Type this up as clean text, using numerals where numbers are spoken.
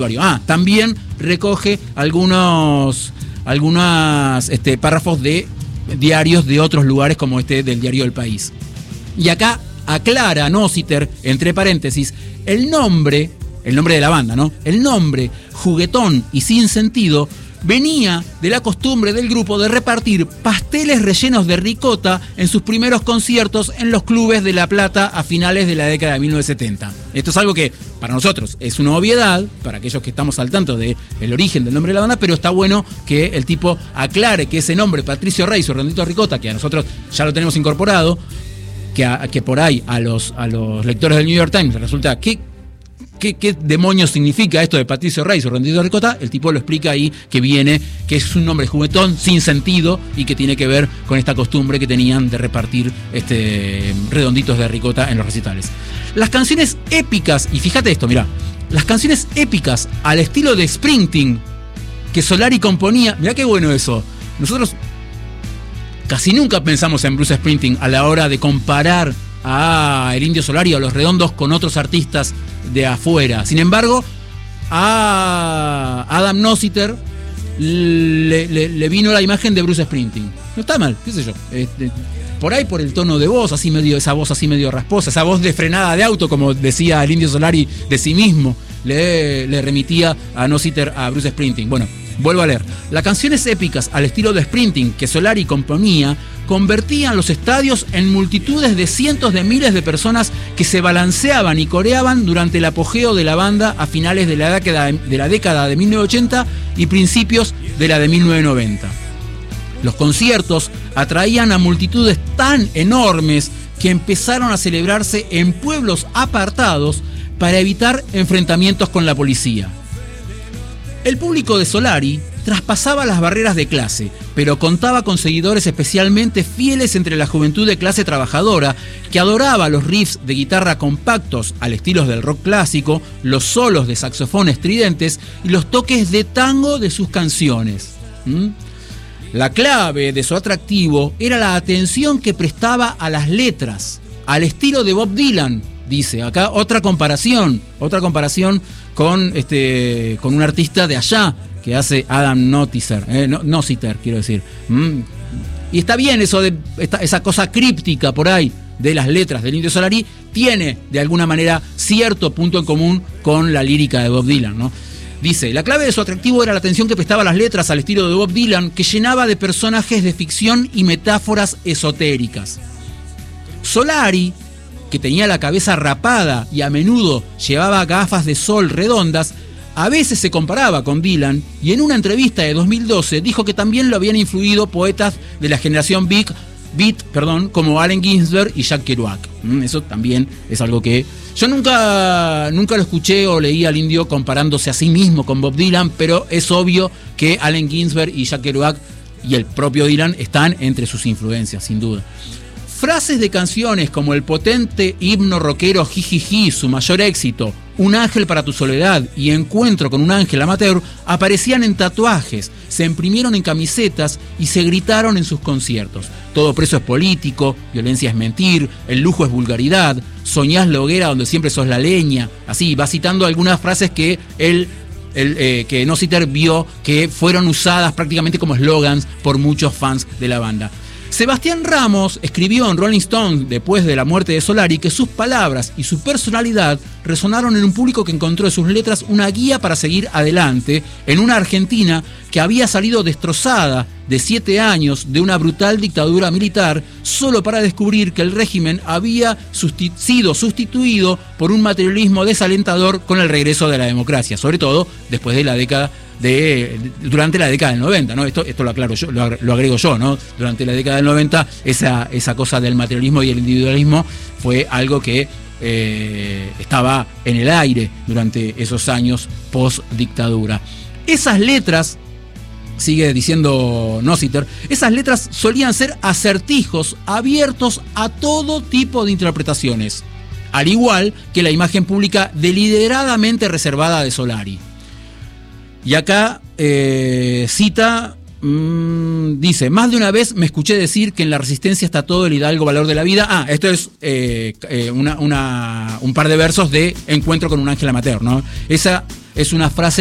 También recoge algunos párrafos de diarios de otros lugares como del diario El País. Y acá aclara Nossiter, entre paréntesis, el nombre de la banda, ¿no? El nombre juguetón y sin sentido venía de la costumbre del grupo de repartir pasteles rellenos de ricota en sus primeros conciertos en los clubes de La Plata a finales de la década de 1970. Esto es algo que para nosotros es una obviedad, para aquellos que estamos al tanto del origen del nombre de la banda, pero está bueno que el tipo aclare que ese nombre, Patricio Rey, su Redondito de Ricota, que a nosotros ya lo tenemos incorporado, que por ahí a los lectores del New York Times resulta ¿Qué demonios significa esto de Patricio Rey, su Redondito de Ricota? El tipo lo explica ahí, que es un nombre juguetón sin sentido y que tiene que ver con esta costumbre que tenían de repartir redonditos de ricota en los recitales. Las canciones épicas, y fíjate esto, mirá, las canciones épicas al estilo de Springsteen que Solari componía, mirá qué bueno eso. Nosotros casi nunca pensamos en Bruce Springsteen a la hora de comparar a el Indio Solari o a Los Redondos con otros artistas de afuera. Sin embargo, a Adam Nossiter le vino la imagen de Bruce Springsteen. No está mal, qué sé yo. Por ahí por el tono de voz, esa voz así medio rasposa, esa voz de frenada de auto, como decía el Indio Solari de sí mismo, le remitía a Nossiter a Bruce Springsteen. Bueno, vuelvo a leer. Las canciones épicas al estilo de Springsteen que Solari componía convertían los estadios en multitudes de cientos de miles de personas que se balanceaban y coreaban durante el apogeo de la banda a finales de la década de 1980 y principios de la de 1990. Los conciertos atraían a multitudes tan enormes que empezaron a celebrarse en pueblos apartados para evitar enfrentamientos con la policía. El público de Solari traspasaba las barreras de clase, pero contaba con seguidores especialmente fieles entre la juventud de clase trabajadora, que adoraba los riffs de guitarra compactos al estilo del rock clásico, los solos de saxofón estridentes y los toques de tango de sus canciones. La clave de su atractivo era la atención que prestaba a las letras, al estilo de Bob Dylan. Dice acá otra comparación con un artista de allá que hace Adam Nossiter, quiero decir. Y está bien eso de esa cosa críptica por ahí de las letras del Indio Solari, tiene de alguna manera cierto punto en común con la lírica de Bob Dylan, ¿no? Dice, la clave de su atractivo era la atención que prestaba a las letras al estilo de Bob Dylan, que llenaba de personajes de ficción y metáforas esotéricas. Solari, que tenía la cabeza rapada y a menudo llevaba gafas de sol redondas, a veces se comparaba con Dylan, y en una entrevista de 2012 dijo que también lo habían influido poetas de la generación Beat, como Allen Ginsberg y Jack Kerouac. Eso también es algo que yo nunca lo escuché o leí al Indio comparándose a sí mismo con Bob Dylan, pero es obvio que Allen Ginsberg y Jack Kerouac y el propio Dylan están entre sus influencias, sin duda. Frases de canciones como el potente himno rockero Jijiji, su mayor éxito, Un ángel para tu soledad y Encuentro con un ángel amateur aparecían en tatuajes, se imprimieron en camisetas y se gritaron en sus conciertos. Todo preso es político, violencia es mentir, el lujo es vulgaridad, soñás la hoguera donde siempre sos la leña. Así, va citando algunas frases que que Nossiter vio que fueron usadas prácticamente como eslogans por muchos fans de la banda. Sebastián Ramos escribió en Rolling Stone, después de la muerte de Solari, que sus palabras y su personalidad resonaron en un público que encontró en sus letras una guía para seguir adelante en una Argentina que había salido destrozada de 7 años de una brutal dictadura militar, solo para descubrir que el régimen había sido sustituido por un materialismo desalentador con el regreso de la democracia, sobre todo después de la década durante la década del 90, ¿no? Esto lo aclaro yo, lo agrego yo, ¿no? Durante la década del 90, esa cosa del materialismo y el individualismo fue algo que estaba en el aire durante esos años post-dictadura. Esas letras, sigue diciendo Nossiter, esas letras solían ser acertijos abiertos a todo tipo de interpretaciones, al igual que la imagen pública deliberadamente reservada de Solari. Y acá cita, dice, más de una vez me escuché decir que en la resistencia está todo el hidalgo valor de la vida. Esto es un par de versos de Encuentro con un ángel amateur, ¿no? es una frase